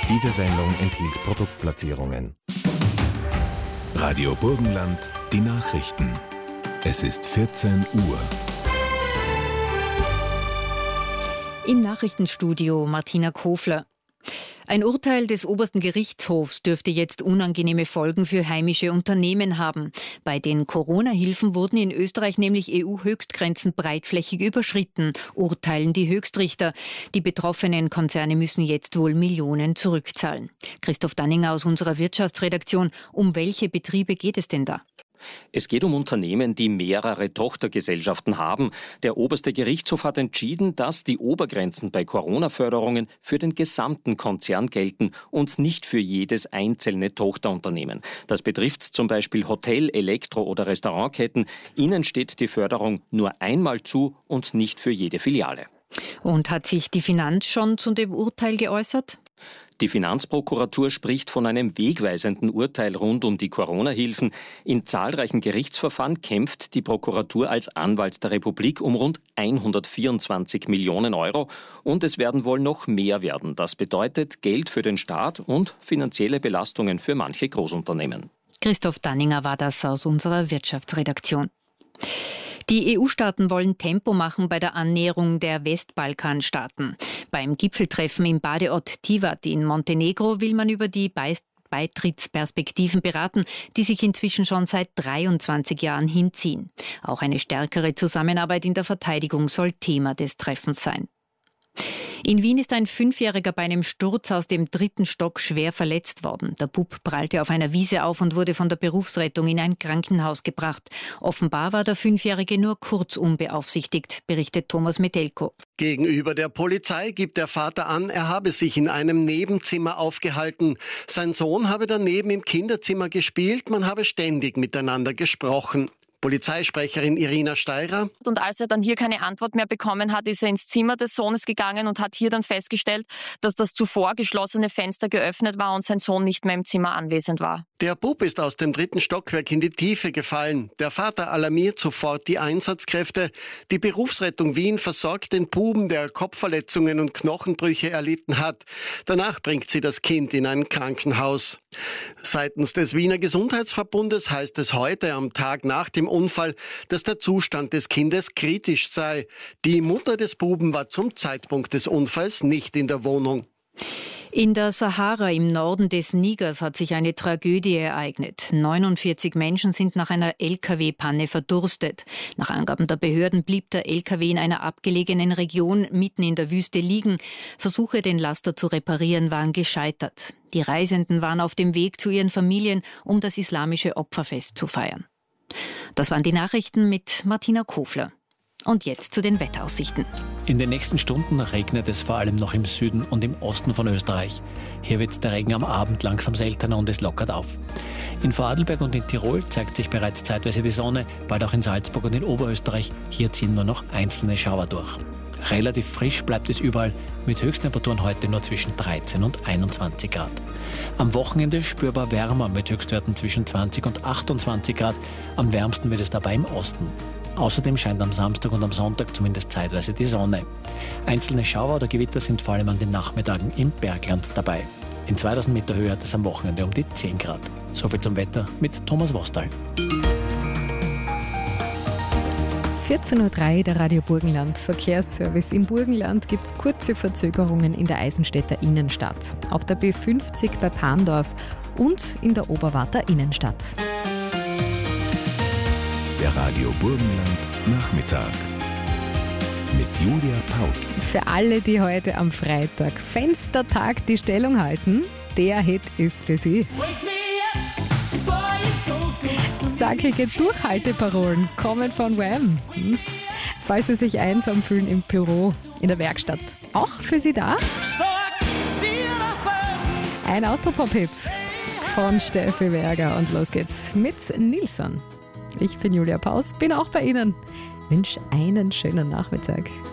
Diese Sendung enthielt Produktplatzierungen. Radio Burgenland, die Nachrichten. Es ist 14 Uhr. Im Nachrichtenstudio Martina Kofler. Ein Urteil des obersten Gerichtshofs dürfte jetzt unangenehme Folgen für heimische Unternehmen haben. Bei den Corona-Hilfen wurden in Österreich nämlich EU-Höchstgrenzen breitflächig überschritten, urteilen die Höchstrichter. Die betroffenen Konzerne müssen jetzt wohl Millionen zurückzahlen. Christoph Danninger aus unserer Wirtschaftsredaktion. Um welche Betriebe geht es denn da? Es geht um Unternehmen, die mehrere Tochtergesellschaften haben. Der oberste Gerichtshof hat entschieden, dass die Obergrenzen bei Corona-Förderungen für den gesamten Konzern gelten und nicht für jedes einzelne Tochterunternehmen. Das betrifft zum Beispiel Hotel-, Elektro- oder Restaurantketten. Ihnen steht die Förderung nur einmal zu und nicht für jede Filiale. Und hat sich die Finanz schon zu dem Urteil geäußert? Die Finanzprokuratur spricht von einem wegweisenden Urteil rund um die Corona-Hilfen. In zahlreichen Gerichtsverfahren kämpft die Prokuratur als Anwalt der Republik um rund 124 Millionen Euro. Und es werden wohl noch mehr werden. Das bedeutet Geld für den Staat und finanzielle Belastungen für manche Großunternehmen. Christoph Danninger war das aus unserer Wirtschaftsredaktion. Die EU-Staaten wollen Tempo machen bei der Annäherung der Westbalkanstaaten. Beim Gipfeltreffen im Badeort Tivat in Montenegro will man über die Beitrittsperspektiven beraten, die sich inzwischen schon seit 23 Jahren hinziehen. Auch eine stärkere Zusammenarbeit in der Verteidigung soll Thema des Treffens sein. In Wien ist ein 5-Jähriger bei einem Sturz aus dem 3. Stock schwer verletzt worden. Der Bub prallte auf einer Wiese auf und wurde von der Berufsrettung in ein Krankenhaus gebracht. Offenbar war der 5-Jährige nur kurz unbeaufsichtigt, berichtet Thomas Metelko. Gegenüber der Polizei gibt der Vater an, er habe sich in einem Nebenzimmer aufgehalten. Sein Sohn habe daneben im Kinderzimmer gespielt, man habe ständig miteinander gesprochen. Polizeisprecherin Irina Steirer. Und als er dann hier keine Antwort mehr bekommen hat, ist er ins Zimmer des Sohnes gegangen und hat hier dann festgestellt, dass das zuvor geschlossene Fenster geöffnet war und sein Sohn nicht mehr im Zimmer anwesend war. Der Bub ist aus dem 3. Stockwerk in die Tiefe gefallen. Der Vater alarmiert sofort die Einsatzkräfte. Die Berufsrettung Wien versorgt den Buben, der Kopfverletzungen und Knochenbrüche erlitten hat. Danach bringt sie das Kind in ein Krankenhaus. Seitens des Wiener Gesundheitsverbundes heißt es heute am Tag nach dem Unfall, dass der Zustand des Kindes kritisch sei. Die Mutter des Buben war zum Zeitpunkt des Unfalls nicht in der Wohnung. In der Sahara im Norden des Nigers hat sich eine Tragödie ereignet. 49 Menschen sind nach einer Lkw-Panne verdurstet. Nach Angaben der Behörden blieb der Lkw in einer abgelegenen Region mitten in der Wüste liegen. Versuche, den Laster zu reparieren, waren gescheitert. Die Reisenden waren auf dem Weg zu ihren Familien, um das islamische Opferfest zu feiern. Das waren die Nachrichten mit Martina Kofler. Und jetzt zu den Wetteraussichten. In den nächsten Stunden regnet es vor allem noch im Süden und im Osten von Österreich. Hier wird der Regen am Abend langsam seltener und es lockert auf. In Vorarlberg und in Tirol zeigt sich bereits zeitweise die Sonne, bald auch in Salzburg und in Oberösterreich. Hier ziehen nur noch einzelne Schauer durch. Relativ frisch bleibt es überall, mit Höchsttemperaturen heute nur zwischen 13 und 21 Grad. Am Wochenende spürbar wärmer mit Höchstwerten zwischen 20 und 28 Grad. Am wärmsten wird es dabei im Osten. Außerdem scheint am Samstag und am Sonntag zumindest zeitweise die Sonne. Einzelne Schauer oder Gewitter sind vor allem an den Nachmittagen im Bergland dabei. In 2000 Meter Höhe hat es am Wochenende um die 10 Grad. Soviel zum Wetter mit Thomas Wostal. 14.03 Uhr, der Radio Burgenland Verkehrsservice. Im Burgenland gibt es kurze Verzögerungen in der Eisenstädter Innenstadt, auf der B50 bei Pandorf und in der Oberwarter Innenstadt. Der Radio Burgenland Nachmittag mit Julia Paus. Für alle, die heute am Freitag Fenstertag die Stellung halten, der Hit ist für Sie. Zackige Durchhalteparolen kommen von Wham. Falls Sie sich einsam fühlen im Büro, in der Werkstatt, auch für Sie da. Ein Austropop-Hit von Steffi Werger und los geht's mit Nilsson. Ich bin Julia Paus, bin auch bei Ihnen. Wünsche einen schönen Nachmittag.